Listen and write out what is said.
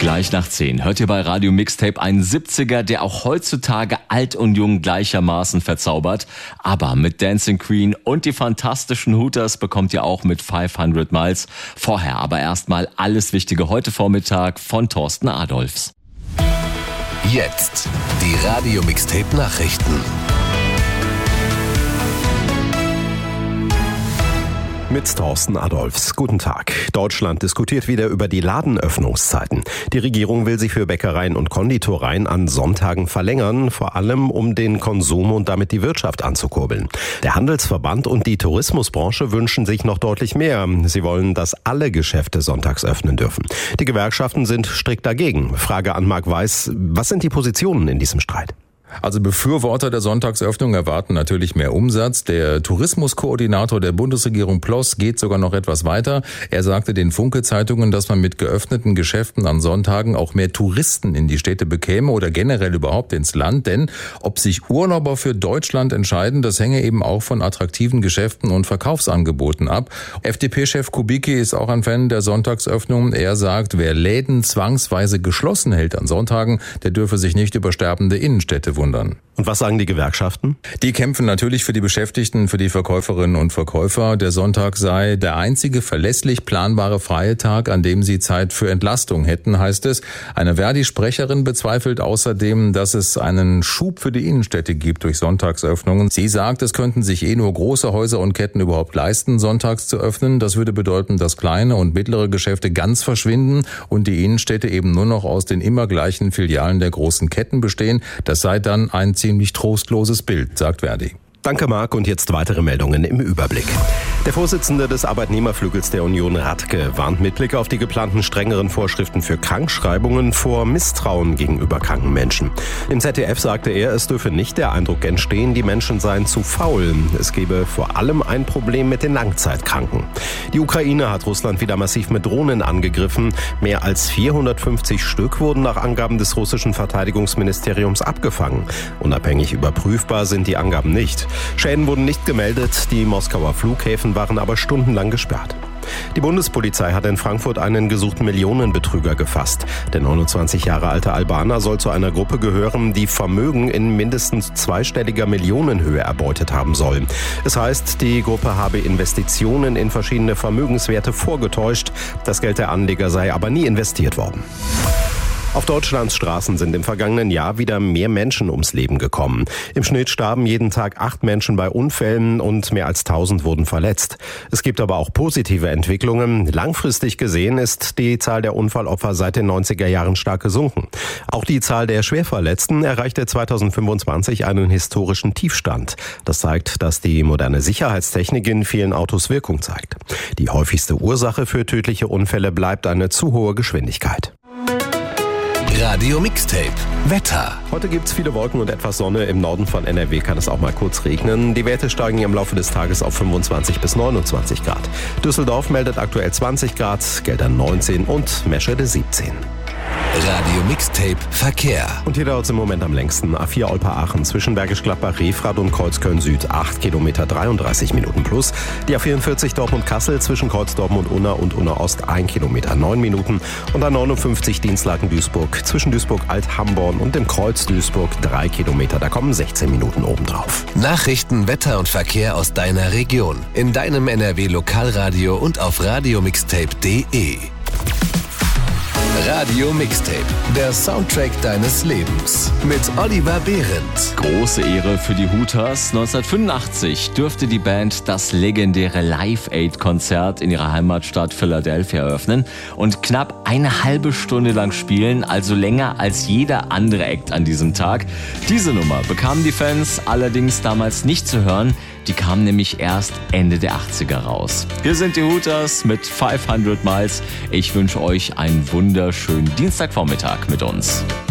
Gleich nach 10 hört ihr bei Radio Mixtape einen 70er, der auch heutzutage alt und jung gleichermaßen verzaubert. Aber mit Dancing Queen und die fantastischen Hooters bekommt ihr auch mit 500 Miles. Vorher aber erstmal alles Wichtige heute Vormittag von Thorsten Adolphs. Jetzt die Radio Mixtape Nachrichten. Mit Thorsten Adolphs. Guten Tag. Deutschland diskutiert wieder über die Ladenöffnungszeiten. Die Regierung will sie für Bäckereien und Konditoreien an Sonntagen verlängern, vor allem um den Konsum und damit die Wirtschaft anzukurbeln. Der Handelsverband und die Tourismusbranche wünschen sich noch deutlich mehr. Sie wollen, dass alle Geschäfte sonntags öffnen dürfen. Die Gewerkschaften sind strikt dagegen. Frage an Marc Weiß, was sind die Positionen in diesem Streit? Also Befürworter der Sonntagsöffnung erwarten natürlich mehr Umsatz. Der Tourismuskoordinator der Bundesregierung Ploss geht sogar noch etwas weiter. Er sagte den Funke-Zeitungen, dass man mit geöffneten Geschäften an Sonntagen auch mehr Touristen in die Städte bekäme oder generell überhaupt ins Land. Denn ob sich Urlauber für Deutschland entscheiden, das hänge eben auch von attraktiven Geschäften und Verkaufsangeboten ab. FDP-Chef Kubicki ist auch ein Fan der Sonntagsöffnung. Er sagt, wer Läden zwangsweise geschlossen hält an Sonntagen, der dürfe sich nicht über sterbende Innenstädte wundern. Und was sagen die Gewerkschaften? Die kämpfen natürlich für die Beschäftigten, für die Verkäuferinnen und Verkäufer. Der Sonntag sei der einzige verlässlich planbare freie Tag, an dem sie Zeit für Entlastung hätten, heißt es. Eine Verdi-Sprecherin bezweifelt außerdem, dass es einen Schub für die Innenstädte gibt durch Sonntagsöffnungen. Sie sagt, es könnten sich nur große Häuser und Ketten überhaupt leisten, sonntags zu öffnen. Das würde bedeuten, dass kleine und mittlere Geschäfte ganz verschwinden und die Innenstädte eben nur noch aus den immer gleichen Filialen der großen Ketten bestehen. Das sei dann ein ziemlich trostloses Bild, sagt Verdi. Danke, Marc. Und jetzt weitere Meldungen im Überblick. Der Vorsitzende des Arbeitnehmerflügels der Union, Radke, warnt mit Blick auf die geplanten strengeren Vorschriften für Krankschreibungen vor Misstrauen gegenüber kranken Menschen. Im ZDF sagte er, es dürfe nicht der Eindruck entstehen, die Menschen seien zu faul. Es gebe vor allem ein Problem mit den Langzeitkranken. Die Ukraine hat Russland wieder massiv mit Drohnen angegriffen. Mehr als 450 Stück wurden nach Angaben des russischen Verteidigungsministeriums abgefangen. Unabhängig überprüfbar sind die Angaben nicht. Schäden wurden nicht gemeldet, die Moskauer Flughäfen waren aber stundenlang gesperrt. Die Bundespolizei hat in Frankfurt einen gesuchten Millionenbetrüger gefasst. Der 29 Jahre alte Albaner soll zu einer Gruppe gehören, die Vermögen in mindestens zweistelliger Millionenhöhe erbeutet haben soll. Es heißt, die Gruppe habe Investitionen in verschiedene Vermögenswerte vorgetäuscht. Das Geld der Anleger sei aber nie investiert worden. Auf Deutschlands Straßen sind im vergangenen Jahr wieder mehr Menschen ums Leben gekommen. Im Schnitt starben jeden Tag 8 Menschen bei Unfällen und mehr als 1000 wurden verletzt. Es gibt aber auch positive Entwicklungen. Langfristig gesehen ist die Zahl der Unfallopfer seit den 90er Jahren stark gesunken. Auch die Zahl der Schwerverletzten erreichte 2025 einen historischen Tiefstand. Das zeigt, dass die moderne Sicherheitstechnik in vielen Autos Wirkung zeigt. Die häufigste Ursache für tödliche Unfälle bleibt eine zu hohe Geschwindigkeit. Radio Mixtape Wetter. Heute gibt's viele Wolken und etwas Sonne. Im Norden von NRW kann es auch mal kurz regnen. Die Werte steigen im Laufe des Tages auf 25 bis 29 Grad. Düsseldorf meldet aktuell 20 Grad, Geldern 19 und Meschede 17. Radio Mixtape Verkehr. Und hier dauert es im Moment am längsten. A4 Olpa-Aachen zwischen Bergisch Gladbach-Refrath und Kreuzköln Süd 8 Kilometer 33 Minuten plus. Die A44 Dortmund-Kassel zwischen Kreuz Dortmund Unna und Unna Ost 1 Kilometer 9 Minuten. Und A59 Dienstlaken-Duisburg zwischen Duisburg-Alt-Hamborn und dem Kreuz Duisburg 3 Kilometer. Da kommen 16 Minuten obendrauf. Nachrichten, Wetter und Verkehr aus deiner Region. In deinem NRW-Lokalradio und auf radiomixtape.de. Radio Mixtape, der Soundtrack deines Lebens. Mit Oliver Behrendt. Große Ehre für die Hooters. 1985 dürfte die Band das legendäre Live-Aid-Konzert in ihrer Heimatstadt Philadelphia eröffnen und knapp eine halbe Stunde lang spielen, also länger als jeder andere Act an diesem Tag. Diese Nummer bekamen die Fans allerdings damals nicht zu hören. Die kam nämlich erst Ende der 80er raus. Hier sind die Hooters mit 500 Miles. Ich wünsche euch einen wunderschönen Dienstagvormittag mit uns.